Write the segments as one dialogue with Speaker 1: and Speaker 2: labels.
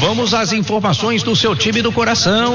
Speaker 1: Vamos às informações do seu time do coração.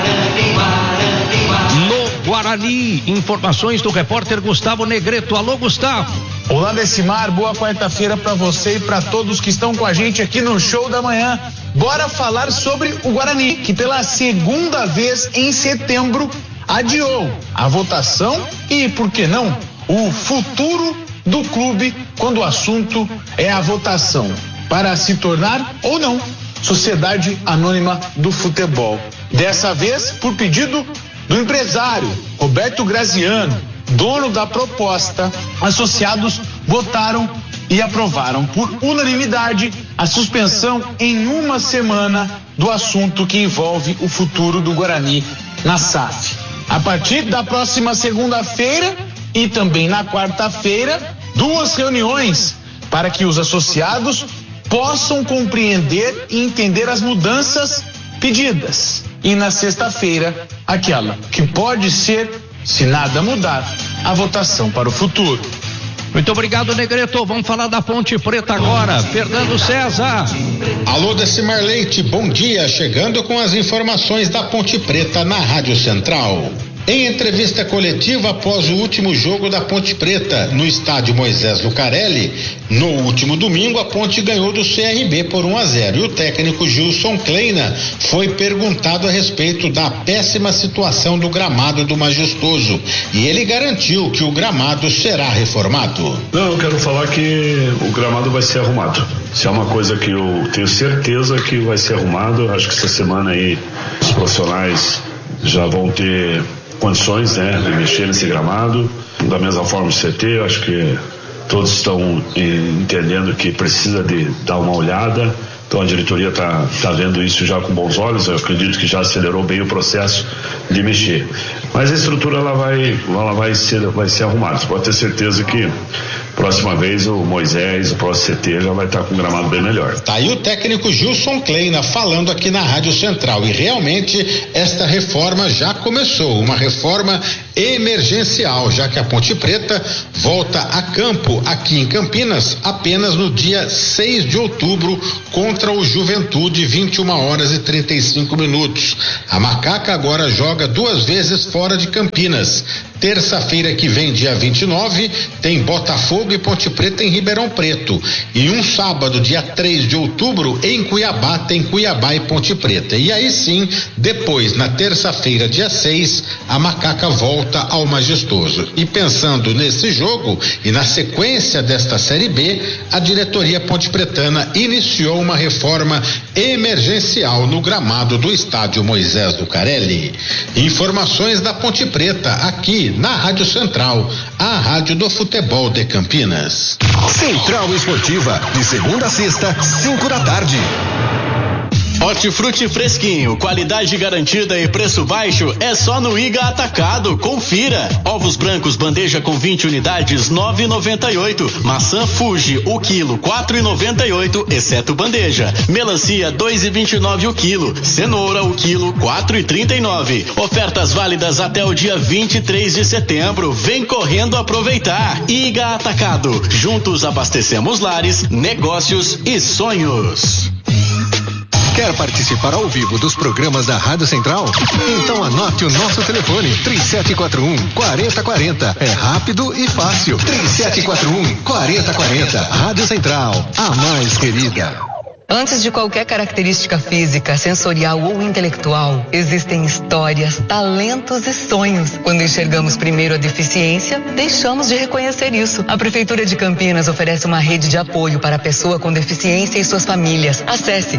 Speaker 1: No Guarani, informações do repórter Gustavo Negreto. Alô, Gustavo.
Speaker 2: Olá, Decimar, boa quarta-feira para você e para todos que estão com a gente aqui no Show da Manhã. Bora falar sobre o Guarani, que pela segunda vez em setembro adiou a votação e, por que não, o futuro do clube quando o assunto é a votação para se tornar ou não Sociedade Anônima do Futebol. Dessa vez, por pedido do empresário Roberto Graziano, dono da proposta, associados votaram e aprovaram por unanimidade a suspensão em uma semana do assunto que envolve o futuro do Guarani na SAF. A partir da próxima segunda-feira e também na quarta-feira, 2 reuniões para que os associados possam compreender e entender as mudanças pedidas. E na sexta-feira, aquela que pode ser, se nada mudar, a votação para o futuro.
Speaker 1: Muito obrigado, Negreto. Vamos falar da Ponte Preta agora. Fernando César.
Speaker 3: Alô, Decimar Leite, bom dia. Chegando com as informações da Ponte Preta na Rádio Central. Em entrevista coletiva após o último jogo da Ponte Preta no estádio Moisés Lucarelli, no último domingo a Ponte ganhou do CRB por 1-0 e o técnico Gilson Kleina foi perguntado a respeito da péssima situação do gramado do Majestoso e ele garantiu que o gramado será reformado.
Speaker 4: Não, eu quero falar que o gramado vai ser arrumado. Se é uma coisa que eu tenho certeza que vai ser arrumado, acho que essa semana aí os profissionais já vão ter condições, né, de mexer nesse gramado. Da mesma forma o CT, acho que todos estão entendendo que precisa de dar uma olhada. Então a diretoria tá vendo isso já com bons olhos. Eu acredito que já acelerou bem o processo de mexer. Mas a estrutura ela vai ser arrumada. Você pode ter certeza que próxima vez o Moisés, o próximo CT já vai estar com um gramado bem melhor.
Speaker 3: Tá aí o técnico Gilson Kleina falando aqui na Rádio Central e realmente esta reforma já começou, uma reforma emergencial, já que a Ponte Preta volta a campo aqui em Campinas apenas no dia 6 de outubro contra o Juventude, 21h35. A Macaca agora joga 2 vezes fora de Campinas. Terça-feira que vem, dia 29, tem Botafogo e Ponte Preta em Ribeirão Preto. E um sábado, dia 3 de outubro, em Cuiabá, tem Cuiabá e Ponte Preta. E aí sim, depois, na terça-feira, dia 6, a Macaca volta ao Majestoso. E pensando nesse jogo e na sequência desta Série B, a diretoria ponte-pretana iniciou uma reforma emergencial no gramado do estádio Moisés Lucarelli. Informações da Ponte Preta, aqui na Rádio Central, a rádio do futebol de Campinas.
Speaker 5: Central Esportiva, de segunda a sexta, 5 da tarde.
Speaker 6: Hortifruti fresquinho, qualidade garantida e preço baixo é só no Iga Atacado. Confira. Ovos brancos bandeja com 20 unidades 9,98. Maçã Fuji o quilo 4,98, exceto bandeja. Melancia 2,29 o quilo. Cenoura o quilo 4,39. Ofertas válidas até o dia 23 de setembro. Vem correndo aproveitar. Iga Atacado. Juntos abastecemos lares, negócios e sonhos.
Speaker 5: Quer participar ao vivo dos programas da Rádio Central? Então anote o nosso telefone, 3741-4040. É rápido e fácil. 3741-4040. Rádio Central, a mais querida.
Speaker 7: Antes de qualquer característica física, sensorial ou intelectual, existem histórias, talentos e sonhos. Quando enxergamos primeiro a deficiência, deixamos de reconhecer isso. A Prefeitura de Campinas oferece uma rede de apoio para a pessoa com deficiência e suas famílias. Acesse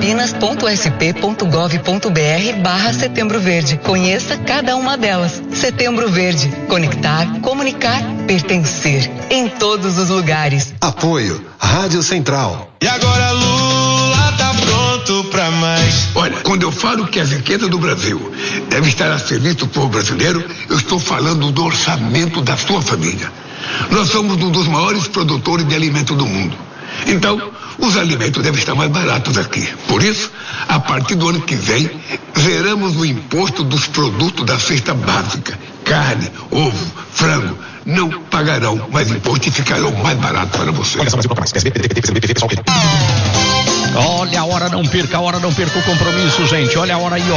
Speaker 7: campinas.sp.gov.br/Setembro Verde. Conheça cada uma delas. Setembro Verde. Conectar, comunicar, pertencer. Em todos os lugares.
Speaker 5: Apoio Rádio Central.
Speaker 8: E agora Lula tá pronto pra mais.
Speaker 9: Olha, quando eu falo que a riqueza do Brasil deve estar a serviço do povo brasileiro, eu estou falando do orçamento da sua família. Nós somos um dos maiores produtores de alimento do mundo. Então, os alimentos devem estar mais baratos aqui. Por isso, a partir do ano que vem, zeramos o imposto dos produtos da cesta básica. Carne, ovo, frango, não pagarão mais imposto e ficarão mais baratos para você.
Speaker 1: Olha, hora, não perca o compromisso, gente. Olha a hora aí,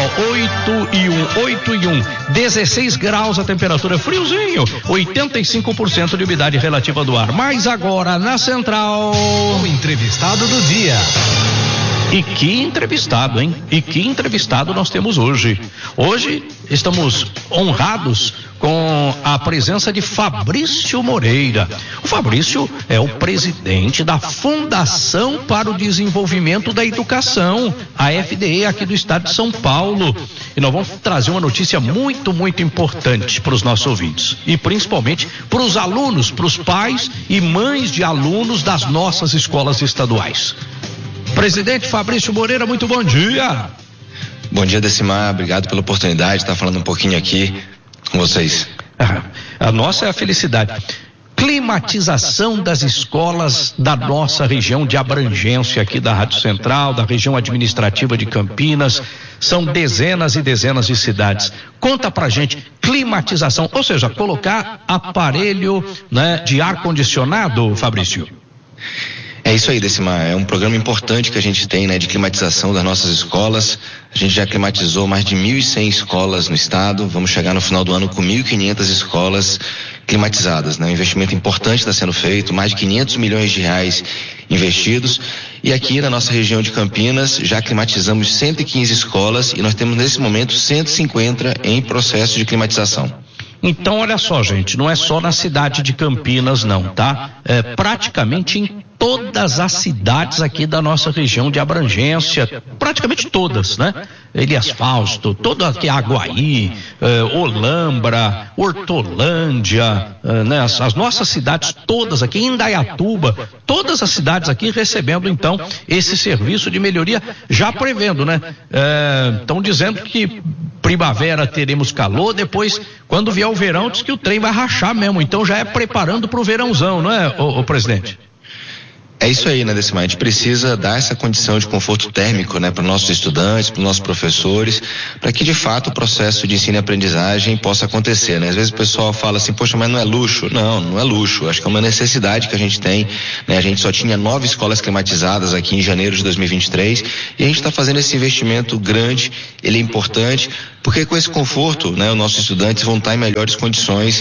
Speaker 1: ó, 8:01, 16 graus a temperatura, friozinho, 85% de umidade relativa do ar. Mas agora na Central,
Speaker 5: o entrevistado do dia.
Speaker 1: E que entrevistado, hein? E que entrevistado nós temos hoje. Hoje estamos honrados com a presença de Fabrício Moreira. O Fabrício é o presidente da Fundação para o Desenvolvimento da Educação, a FDE aqui do estado de São Paulo. E nós vamos trazer uma notícia muito, muito importante para os nossos ouvintes. E principalmente para os alunos, para os pais e mães de alunos das nossas escolas estaduais. Presidente Fabrício Moreira, muito bom dia.
Speaker 10: Bom dia, Decimar, obrigado pela oportunidade de estar falando um pouquinho aqui com vocês.
Speaker 1: A nossa é a felicidade. Climatização das escolas da nossa região de abrangência aqui da Rádio Central, da região administrativa de Campinas, são dezenas e dezenas de cidades. Conta pra gente, climatização, ou seja, colocar aparelho, né, de ar-condicionado, Fabrício?
Speaker 10: É isso aí, Decimar, é um programa importante que a gente tem, né, de climatização das nossas escolas. A gente já climatizou mais de 1.100 escolas no estado, vamos chegar no final do ano com 1.500 escolas climatizadas, né? Um investimento importante está sendo feito, mais de 500 milhões de reais investidos, e aqui na nossa região de Campinas já climatizamos 115 escolas e nós temos nesse momento 150 em processo de climatização.
Speaker 1: Então, olha só, gente, não é só na cidade de Campinas, não, tá? É praticamente em todas as cidades aqui da nossa região de abrangência, praticamente todas, né? Elias Fausto, toda aqui, Aguaí, Olambra, Hortolândia, né? As nossas cidades todas aqui, Indaiatuba, todas as cidades aqui recebendo então esse serviço de melhoria, já prevendo, né? Estão dizendo que primavera teremos calor, depois quando vier o verão diz que o trem vai rachar mesmo, então já é preparando para o verãozão, não é, ô presidente?
Speaker 10: É isso aí, né, Decimar? A gente precisa dar essa condição de conforto térmico, né, para nossos estudantes, para nossos professores, para que de fato o processo de ensino e aprendizagem possa acontecer, né? Às vezes o pessoal fala assim, poxa, mas não é luxo. Não, não é luxo. Acho que é uma necessidade que a gente tem, né? A gente só tinha 9 escolas climatizadas aqui em janeiro de 2023 e a gente está fazendo esse investimento grande, ele é importante, porque com esse conforto, né, os nossos estudantes vão estar em melhores condições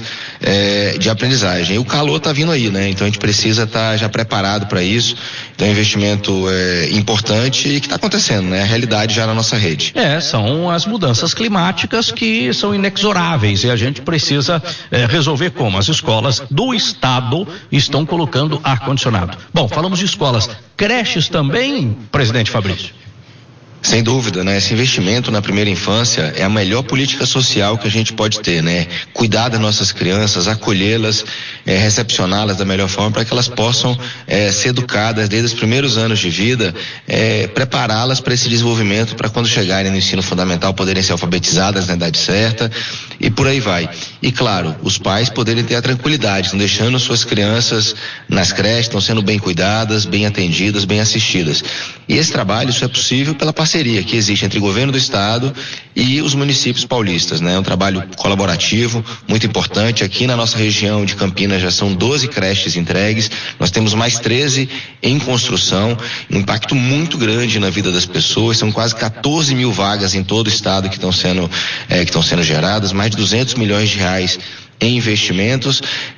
Speaker 10: de aprendizagem. E o calor está vindo aí, né? Então a gente precisa estar já preparado para isso. Então é um investimento importante e que está acontecendo, né? A realidade já na nossa rede.
Speaker 1: São as mudanças climáticas que são inexoráveis e a gente precisa resolver como. As escolas do estado estão colocando ar-condicionado. Bom, falamos de escolas, creches também, presidente Fabrício?
Speaker 10: Sem dúvida, né? Esse investimento na primeira infância é a melhor política social que a gente pode ter, né? Cuidar das nossas crianças, acolhê-las, recepcioná-las da melhor forma para que elas possam ser educadas desde os primeiros anos de vida, prepará-las para esse desenvolvimento, para quando chegarem no ensino fundamental poderem ser alfabetizadas na idade certa e por aí vai. E claro, os pais poderem ter a tranquilidade, estão deixando suas crianças nas creches, estão sendo bem cuidadas, bem atendidas, bem assistidas. E esse trabalho, isso é possível pela parceria que existe entre o governo do estado e os municípios paulistas, né? É um trabalho colaborativo, muito importante. Aqui na nossa região de Campinas já são 12 creches entregues, nós temos mais 13 em construção, um impacto muito grande na vida das pessoas, são quase 14 mil vagas em todo o estado que estão sendo geradas, mais de 200 milhões de reais em investimentos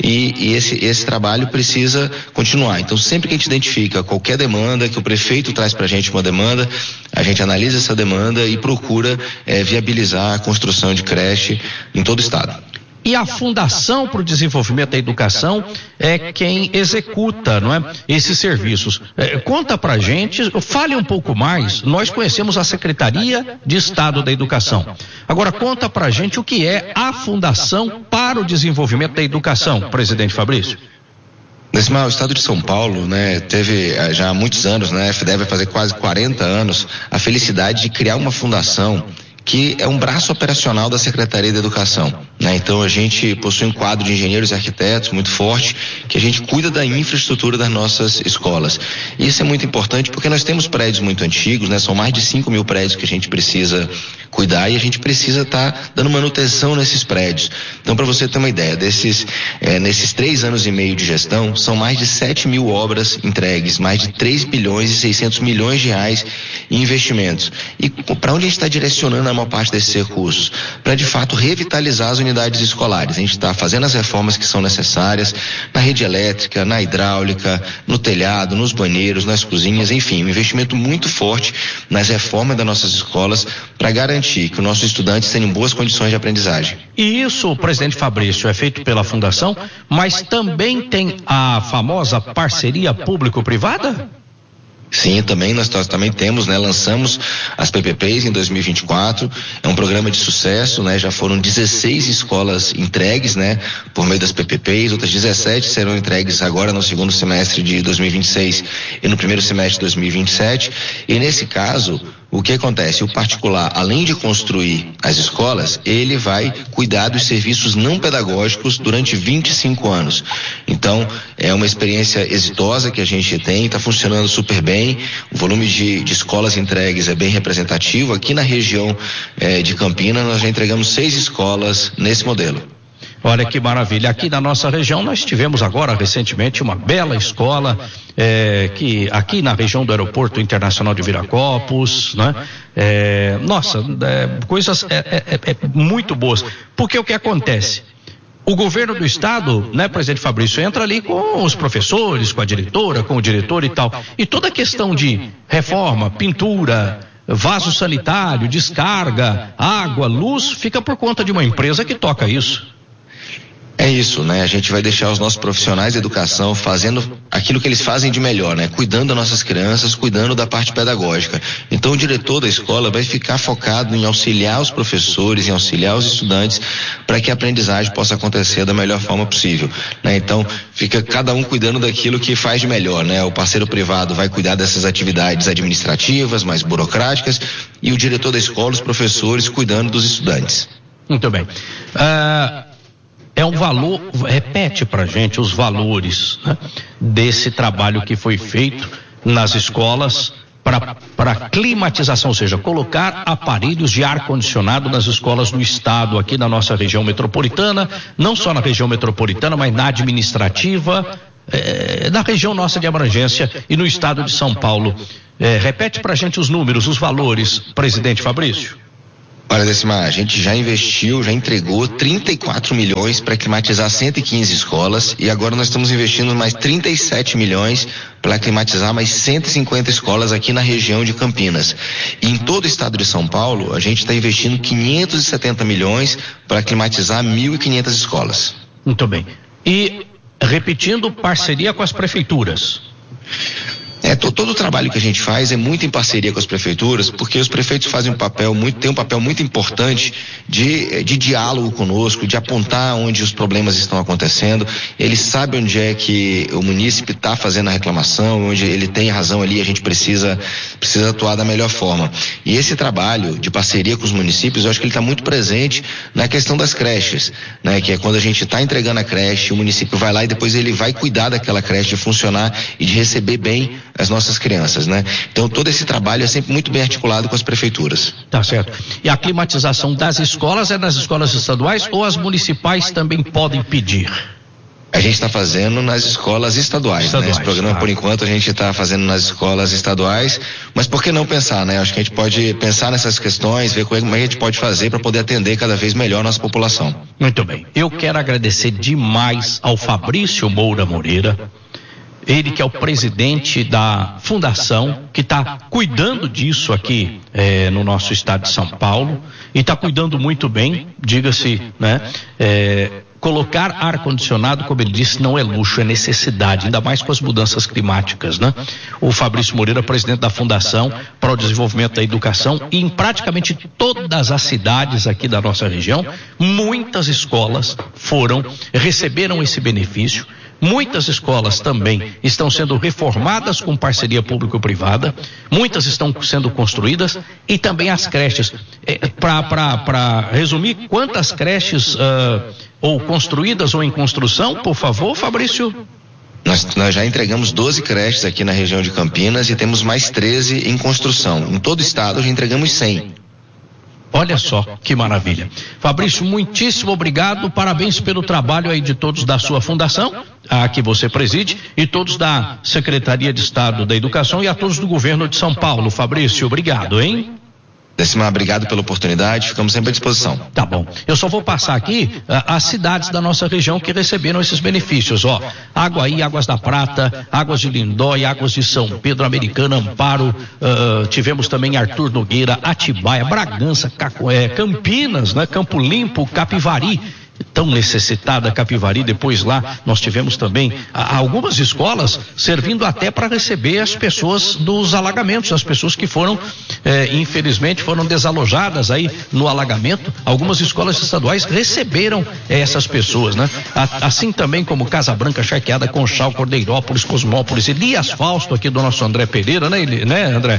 Speaker 10: e esse trabalho precisa continuar. Então sempre que a gente identifica qualquer demanda, que o prefeito traz pra gente uma demanda, a gente analisa essa demanda e procura viabilizar a construção de creche em todo o estado.
Speaker 1: E a Fundação para o Desenvolvimento da Educação é quem executa, não é, esses serviços. Conta pra gente, fale um pouco mais. Nós conhecemos a Secretaria de Estado da Educação. Agora conta pra gente o que é a Fundação para o Desenvolvimento da Educação, presidente Fabrício.
Speaker 10: O estado de São Paulo, né, teve já há muitos anos, né, a FDE vai fazer quase 40 anos, a felicidade de criar uma fundação que é um braço operacional da Secretaria de Educação, né? Então a gente possui um quadro de engenheiros e arquitetos muito forte, que a gente cuida da infraestrutura das nossas escolas. E isso é muito importante porque nós temos prédios muito antigos, né? São mais de 5 mil prédios que a gente precisa cuidar, e a gente precisa estar dando manutenção nesses prédios. Então, para você ter uma ideia, nesses 3 anos e meio de gestão, são mais de 7 mil obras entregues, mais de 3 bilhões e 600 milhões de reais em investimentos. E para onde a gente está direcionando a maior parte desses recursos? Para, de fato, revitalizar as unidades escolares. A gente está fazendo as reformas que são necessárias na rede elétrica, na hidráulica, no telhado, nos banheiros, nas cozinhas, enfim, um investimento muito forte nas reformas das nossas escolas para garantir que os nossos estudantes tenham boas condições de aprendizagem.
Speaker 1: E isso, presidente Fabrício, é feito pela Fundação, mas também tem a famosa parceria público-privada?
Speaker 10: Sim, também nós também temos, né? Lançamos as PPPs em 2024, é um programa de sucesso, né? Já foram 16 escolas entregues, né? Por meio das PPPs, outras 17 serão entregues agora no segundo semestre de 2026 e no primeiro semestre de 2027, e nesse caso, o que acontece? O particular, além de construir as escolas, ele vai cuidar dos serviços não pedagógicos durante 25 anos. Então, é uma experiência exitosa que a gente tem, está funcionando super bem, o volume de escolas entregues é bem representativo. Aqui na região de Campinas, nós já entregamos 6 escolas nesse modelo.
Speaker 1: Olha que maravilha. Aqui na nossa região nós tivemos agora recentemente uma bela escola que aqui na região do Aeroporto Internacional de Viracopos, né? Coisas muito boas. Porque o que acontece? O governo do estado, né, presidente Fabrício, entra ali com os professores, com a diretora, com o diretor e tal. E toda a questão de reforma, pintura, vaso sanitário, descarga, água, luz, fica por conta de uma empresa que toca isso.
Speaker 10: É isso, né? A gente vai deixar os nossos profissionais de educação fazendo aquilo que eles fazem de melhor, né? Cuidando das nossas crianças, cuidando da parte pedagógica. Então o diretor da escola vai ficar focado em auxiliar os professores, em auxiliar os estudantes para que a aprendizagem possa acontecer da melhor forma possível, né? Então fica cada um cuidando daquilo que faz de melhor, né? O parceiro privado vai cuidar dessas atividades administrativas, mais burocráticas, e o diretor da escola, os professores, cuidando dos estudantes.
Speaker 1: Muito bem. É um valor, repete pra gente os valores, né, desse trabalho que foi feito nas escolas para climatização, ou seja, colocar aparelhos de ar-condicionado nas escolas do estado, aqui na nossa região metropolitana, não só na região metropolitana, mas na administrativa, na região nossa de abrangência e no estado de São Paulo. Repete pra gente os números, os valores, presidente Fabrício.
Speaker 10: Olha, Decimar, a gente já investiu, já entregou 34 milhões para climatizar 115 escolas, e agora nós estamos investindo mais 37 milhões para climatizar mais 150 escolas aqui na região de Campinas. E em todo o estado de São Paulo, a gente está investindo 570 milhões para climatizar 1.500 escolas.
Speaker 1: Muito bem. E, repetindo, parceria com as prefeituras.
Speaker 10: Todo o trabalho que a gente faz é muito em parceria com as prefeituras, porque os prefeitos têm um papel muito importante de diálogo conosco, de apontar onde os problemas estão acontecendo. Eles sabem onde é que o munícipe está fazendo a reclamação, onde ele tem razão ali, a gente precisa atuar da melhor forma. E esse trabalho de parceria com os municípios, eu acho que ele está muito presente na questão das creches, né? Que é quando a gente está entregando a creche, o município vai lá e depois ele vai cuidar daquela creche, de funcionar e de receber bem as nossas crianças, né? Então todo esse trabalho é sempre muito bem articulado com as prefeituras.
Speaker 1: Tá certo. E a climatização das escolas é nas escolas estaduais ou as municipais também podem pedir?
Speaker 10: A gente está fazendo nas escolas estaduais, né? Esse programa, por enquanto, a gente está fazendo nas escolas estaduais, mas por que não pensar, né? Acho que a gente pode pensar nessas questões, ver como é que a gente pode fazer para poder atender cada vez melhor a nossa população.
Speaker 1: Muito bem. Eu quero agradecer demais ao Fabrício Moura Moreira, ele que é o presidente da fundação, que está cuidando disso aqui no nosso estado de São Paulo, e está cuidando muito bem, diga-se, né? Colocar ar-condicionado, como ele disse, não é luxo, é necessidade, ainda mais com as mudanças climáticas, né? O Fabrício Moreira, presidente da Fundação para o Desenvolvimento da Educação, e em praticamente todas as cidades aqui da nossa região, muitas escolas receberam esse benefício. Muitas escolas também estão sendo reformadas com parceria público-privada, muitas estão sendo construídas, e também as creches. Para resumir, quantas creches ou construídas ou em construção, por favor, Fabrício?
Speaker 10: Nós já entregamos 12 creches aqui na região de Campinas e temos mais 13 em construção. Em todo o estado já entregamos 100.
Speaker 1: Olha só que maravilha. Fabrício, muitíssimo obrigado, parabéns pelo trabalho aí de todos da sua fundação, a que você preside, e todos da Secretaria de Estado da Educação e a todos do governo de São Paulo. Fabrício, obrigado, hein?
Speaker 10: Decimar, obrigado pela oportunidade, ficamos sempre à disposição.
Speaker 1: Tá bom. Eu só vou passar aqui as cidades da nossa região que receberam esses benefícios, ó. Aguaí, Águas da Prata, Águas de Lindóia, Águas de São Pedro, Americana, Amparo, tivemos também Arthur Nogueira, Atibaia, Bragança, Campinas, né? Campo Limpo, Capivari. Tão necessitada Capivari. Depois lá nós tivemos também algumas escolas servindo até para receber as pessoas dos alagamentos, as pessoas que foram infelizmente foram desalojadas aí no alagamento. Algumas escolas estaduais receberam essas pessoas, né? Assim também como Casa Branca, Charqueada, Conchal, Cordeirópolis, Cosmópolis, Elias Fausto aqui do nosso André Pereira, né André?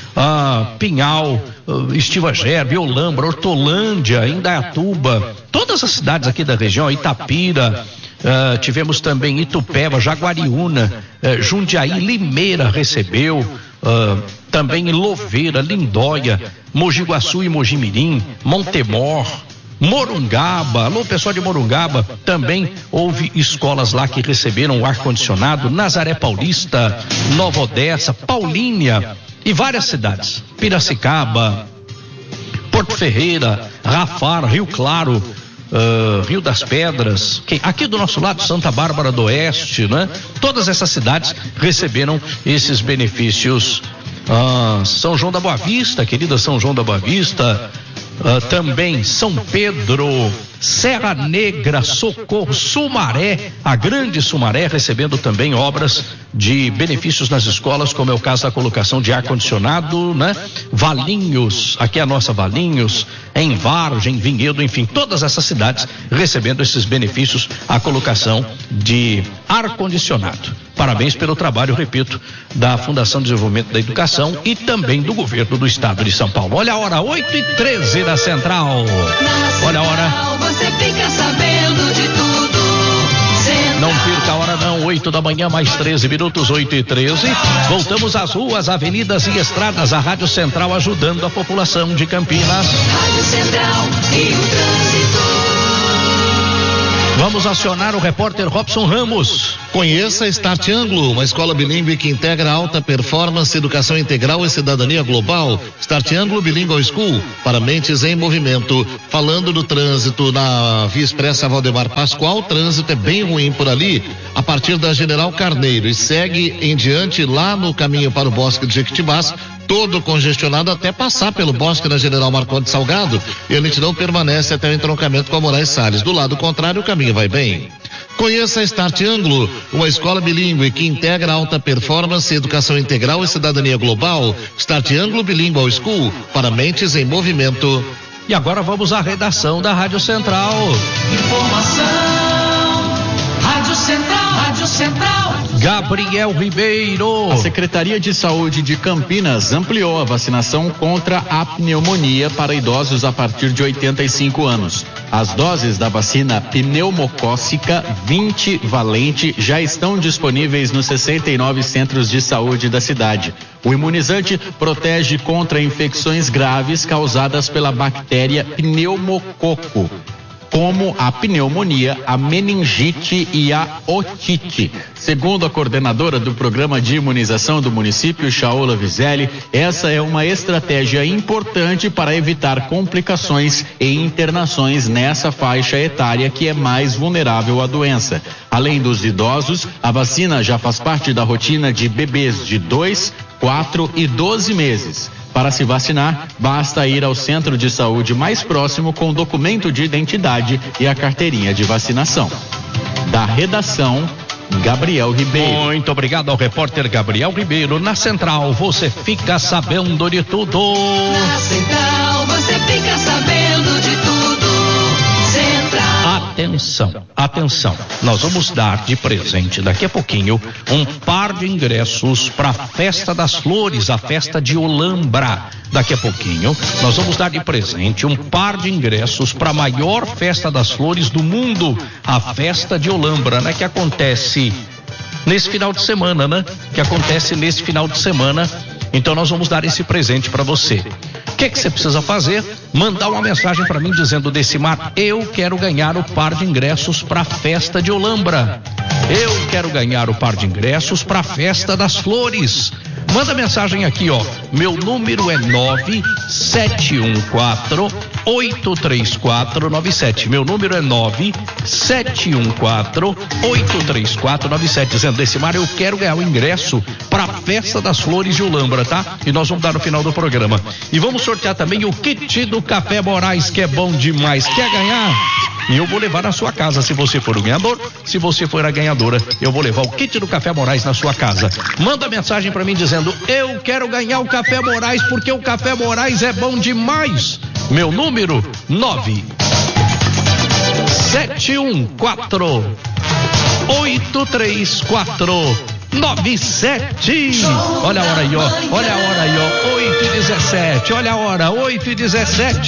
Speaker 1: Pinhal, Estiva Gerbe, Olambra, Hortolândia, Indaiatuba, todas as cidades aqui da região, Itapira, tivemos também Itupeva, Jaguariúna, Jundiaí, Limeira recebeu, também Louveira, Lindóia, Mogi Guaçu e Mojimirim, Montemor, Morungaba, alô pessoal de Morungaba, também houve escolas lá que receberam o ar-condicionado, Nazaré Paulista, Nova Odessa, Paulínia e várias cidades, Piracicaba, Porto Ferreira, Rafar, Rio Claro, Rio das Pedras, aqui do nosso lado, Santa Bárbara do Oeste, né? Todas essas cidades receberam esses benefícios. São João da Boa Vista, querida São João da Boa Vista, também São Pedro, Serra Negra, Socorro, Sumaré, a Grande Sumaré recebendo também obras de benefícios nas escolas, como é o caso da colocação de ar-condicionado, né? Valinhos, aqui é a nossa Valinhos, em Vargem, Vinhedo, enfim, todas essas cidades recebendo esses benefícios, a colocação de ar-condicionado. Parabéns pelo trabalho, repito, da Fundação de Desenvolvimento da Educação e também do governo do estado de São Paulo. Olha a hora, 8h13 da Central. Olha a hora.
Speaker 11: Você fica sabendo de tudo.
Speaker 1: Não perca a hora não, 8 da manhã, mais 13 minutos, 8h13. Voltamos às ruas, avenidas e estradas, a Rádio Central ajudando a população de Campinas.
Speaker 11: Rádio Central e o trânsito.
Speaker 1: Vamos acionar o repórter Robson Ramos.
Speaker 12: Conheça Start Anglo, uma escola bilíngue que integra alta performance, educação integral e cidadania global. Start Anglo Bilingual School, para mentes em movimento. Falando do trânsito na Via Expressa Valdemar Pascoal, o trânsito é bem ruim por ali, a partir da General Carneiro, e segue em diante lá no caminho para o Bosque de Jequitibás, todo congestionado até passar pelo Bosque da General Marcondes Salgado, e a lentidão permanece até o entroncamento com a Moraes Salles. Do lado contrário, o caminho vai bem. Conheça a Start Anglo, uma escola bilíngue que integra alta performance, educação integral e cidadania global. Start Anglo Bilingual School, para mentes em movimento.
Speaker 1: E agora vamos à redação da Rádio Central.
Speaker 11: Informação, Rádio Central, Rádio Central.
Speaker 1: Gabriel Ribeiro.
Speaker 6: A Secretaria de Saúde de Campinas ampliou a vacinação contra a pneumonia para idosos a partir de 85 anos. As doses da vacina pneumocócica 20 valente já estão disponíveis nos 69 centros de saúde da cidade. O imunizante protege contra infecções graves causadas pela bactéria pneumococo, como a pneumonia, a meningite e a otite. Segundo a coordenadora do programa de imunização do município, Shaola Vizelli, essa é uma estratégia importante para evitar complicações e internações nessa faixa etária que é mais vulnerável à doença. Além dos idosos, a vacina já faz parte da rotina de bebês de 2, 4 e 12 meses. Para se vacinar, basta ir ao centro de saúde mais próximo com documento de identidade e a carteirinha de vacinação. Da redação, Gabriel Ribeiro.
Speaker 1: Muito obrigado ao repórter Gabriel Ribeiro. Na Central, você fica sabendo de tudo.
Speaker 11: Na Central, você fica sabendo de tudo. Central.
Speaker 1: Atenção, nós vamos dar de presente daqui a pouquinho um par de ingressos para a Festa das Flores, a festa de Olambra. Daqui a pouquinho nós vamos dar de presente um par de ingressos para a maior festa das flores do mundo, a festa de Olambra, né? Que acontece nesse final de semana, né? Então nós vamos dar esse presente para você. O que você precisa fazer? Mandar uma mensagem para mim dizendo: Decimar, eu quero ganhar o par de ingressos para a festa de Olambra. Eu quero ganhar o par de ingressos para a festa das flores. Manda mensagem aqui, ó. Meu número é 971483497. Meu número é 971483497. Dizendo: Decimar, eu quero ganhar o ingresso para a festa das flores de Olambra, tá? E nós vamos dar no final do programa. E vamos sortear também o kit do Café Moraes, que é bom demais. Quer ganhar? E eu vou levar na sua casa, se você for o ganhador. Se você for a ganhadora, eu vou levar o kit do Café Moraes na sua casa. Manda mensagem pra mim dizendo: eu quero ganhar o Café Moraes, porque o Café Moraes é bom demais. Meu número 971483497. Olha a hora aí, ó. Olha a hora aí, ó. 8h17. Olha a hora, 8h17.